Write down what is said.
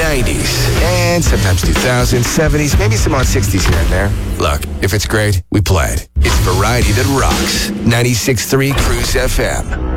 90s, and sometimes 2000s, 70s, maybe some odd 60s here and there. Look, if it's great, we play it. It's variety that rocks. 96.3 Cruise FM.